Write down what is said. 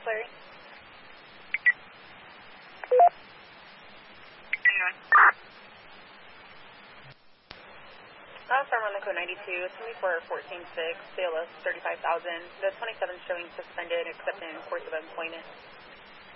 Larry. Farm on the code 92, it's going to be for 14-6, CLS 35,000. The 27 showing suspended, except in course of employment.